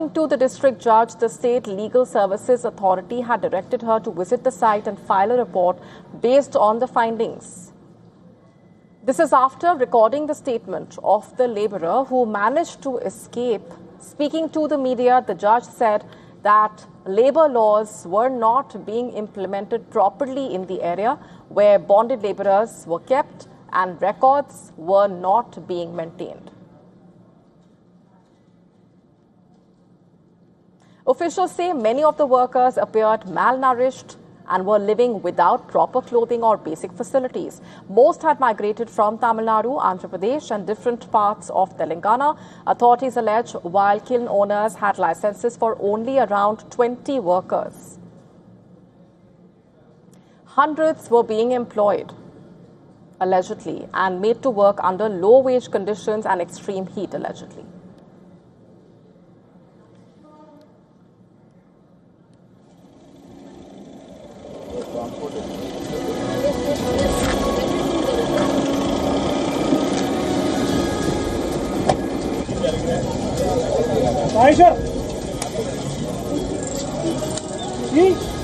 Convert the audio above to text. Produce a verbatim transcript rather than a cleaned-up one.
To the district judge, the State Legal Services Authority had directed her to visit the site and file a report based on the findings. This is after recording the statement of the labourer who managed to escape. Speaking to the media, the judge said that labour laws were not being implemented properly in the area where bonded labourers were kept and records were not being maintained. Officials say many of the workers appeared malnourished and were living without proper clothing or basic facilities. Most had migrated from Tamil Nadu, Andhra Pradesh and different parts of Telangana. Authorities allege while kiln owners had licenses for only around twenty workers. Hundreds were being employed, allegedly, and made to work under low-wage conditions and extreme heat, allegedly. Aisha! See?